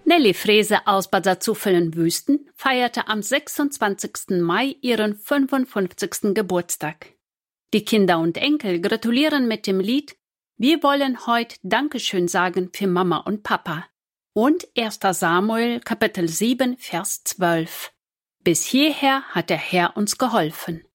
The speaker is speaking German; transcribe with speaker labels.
Speaker 1: Nelly Frese aus Bad Salzuflen-Wüsten feierte am 26. Mai ihren 55. Geburtstag. Die Kinder und Enkel gratulieren mit dem Lied „Wir wollen heute Dankeschön sagen für Mama und Papa" und 1. Samuel, Kapitel 7, Vers 12. Bis hierher hat der Herr uns geholfen.